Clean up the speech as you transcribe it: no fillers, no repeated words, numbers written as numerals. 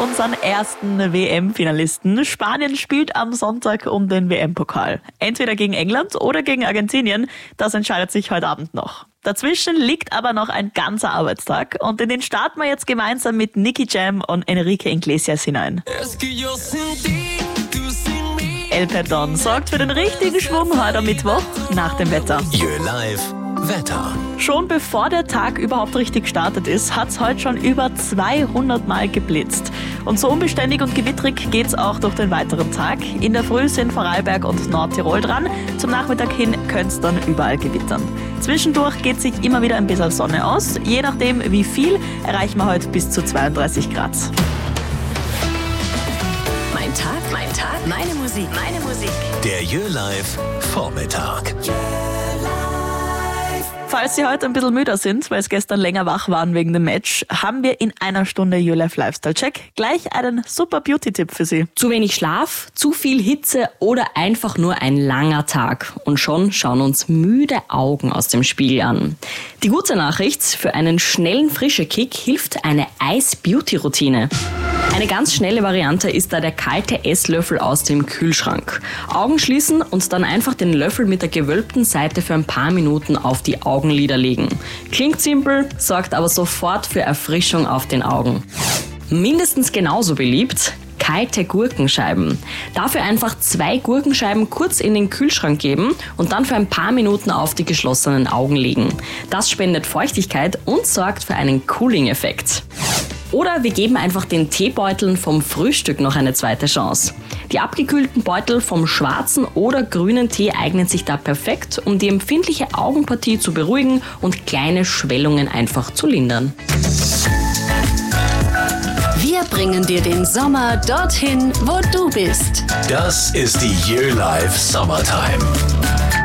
unseren ersten WM-Finalisten. Spanien spielt am Sonntag um den WM-Pokal. Entweder gegen England oder gegen Argentinien. Das entscheidet sich heute Abend noch. Dazwischen liegt aber noch ein ganzer Arbeitstag und in den starten wir jetzt gemeinsam mit Nicky Jam und Enrique Iglesias hinein. El Perdón sorgt für den richtigen Schwung heute am Mittwoch nach dem Wetter. Your Life Wetter. Schon bevor der Tag überhaupt richtig gestartet ist, hat es heute schon über 200 Mal geblitzt. Und so unbeständig und gewittrig geht's auch durch den weiteren Tag. In der Früh sind Vorarlberg und Nordtirol dran. Zum Nachmittag hin könnte es dann überall gewittern. Zwischendurch geht sich immer wieder ein bisschen Sonne aus. Je nachdem wie viel, erreichen wir heute bis zu 32 Grad. Mein Tag, meine Musik. Der Your Life Vormittag. Falls Sie heute ein bisschen müder sind, weil Sie gestern länger wach waren wegen dem Match, haben wir in einer Stunde Your Life Lifestyle Check gleich einen super Beauty-Tipp für Sie. Zu wenig Schlaf, zu viel Hitze oder einfach nur ein langer Tag. Und schon schauen uns müde Augen aus dem Spiegel an. Die gute Nachricht, für einen schnellen Frische-Kick hilft eine Eis-Beauty-Routine. Eine ganz schnelle Variante ist da der kalte Esslöffel aus dem Kühlschrank. Augen schließen und dann einfach den Löffel mit der gewölbten Seite für ein paar Minuten auf die Augenlider legen. Klingt simpel, sorgt aber sofort für Erfrischung auf den Augen. Mindestens genauso beliebt: kalte Gurkenscheiben. Dafür einfach 2 Gurkenscheiben kurz in den Kühlschrank geben und dann für ein paar Minuten auf die geschlossenen Augen legen. Das spendet Feuchtigkeit und sorgt für einen Cooling-Effekt. Oder wir geben einfach den Teebeuteln vom Frühstück noch eine zweite Chance. Die abgekühlten Beutel vom schwarzen oder grünen Tee eignen sich da perfekt, um die empfindliche Augenpartie zu beruhigen und kleine Schwellungen einfach zu lindern. Wir bringen dir den Sommer dorthin, wo du bist. Das ist die Your Life Summertime.